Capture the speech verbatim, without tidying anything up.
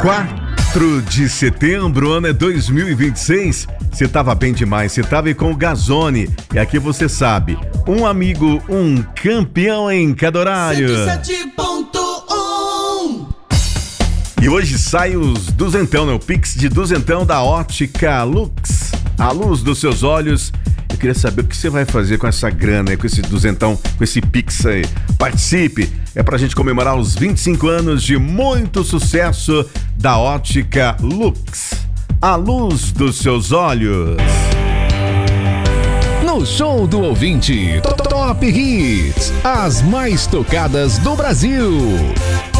quatro de setembro, ano é dois mil e vinte e seis. Você tava bem demais, você tava aí com o Gazone. E aqui você sabe, um amigo, um campeão em cada horário. cento e sete ponto um. E hoje sai os duzentão, né? O Pix de duzentão da Ótica Lux. A luz dos seus olhos. Eu queria saber o que você vai fazer com essa grana aí, com esse duzentão, com esse Pix aí. Participe! É pra gente comemorar os vinte e cinco anos de muito sucesso da Ótica Lux. A luz dos seus olhos. No Show do Ouvinte, Top Hits, as mais tocadas do Brasil.